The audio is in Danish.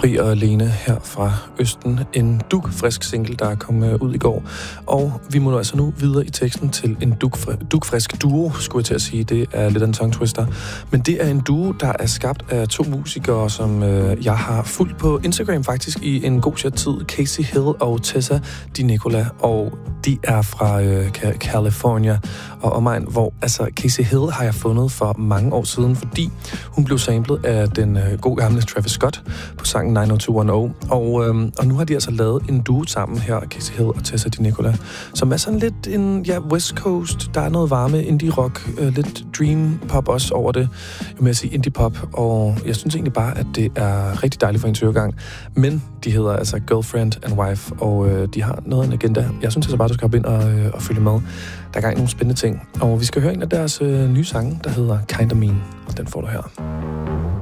Fri og Alene her fra Østen. En dugfrisk single, der kom ud i går. Og vi må altså nu videre i teksten til en dugfrisk duo, skulle jeg til at sige. Det er lidt af en tongue twister. Men det er en duo, der er skabt af to musikere, som jeg har fulgt på Instagram faktisk i en god tid. Casey Hill og Tessa Di Nicola. Og de er fra California og omegn, hvor altså Casey Hill har jeg fundet for mange år siden, fordi hun blev samlet af den gode gamle Travis Scott på sangen 90210, og nu har de altså lavet en duo sammen her, Casey Hill og Tessa Di Nicola, som er sådan lidt en, West Coast, der er noget varme indie rock, lidt dream pop også over det, jeg vil sige indie pop, og jeg synes egentlig bare, at det er rigtig dejligt for en søgegang, men de hedder altså Girlfriend and Wife, og de har noget af en agenda. Jeg synes altså bare, du skal hoppe ind og følge med. Der er gang i nogle spændende ting, og vi skal høre en af deres nye sange, der hedder Kinda Mean, og den får du her.